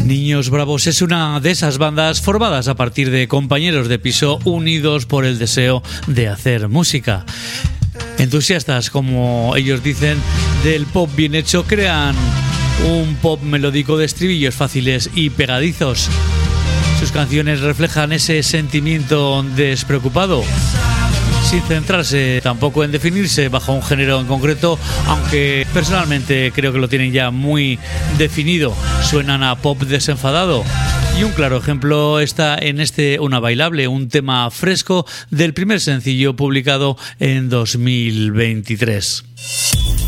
Niños Bravos es una de esas bandas formadas a partir de compañeros de piso unidos por el deseo de hacer música. Entusiastas, como ellos dicen, del pop bien hecho, crean un pop melódico de estribillos fáciles y pegadizos. Sus canciones reflejan ese sentimiento despreocupado, sin centrarse tampoco en definirse bajo un género en concreto, aunque personalmente creo que lo tienen ya muy definido. Suenan a pop desenfadado. Y un claro ejemplo está en Una Bailable, un tema fresco del primer sencillo publicado en 2023.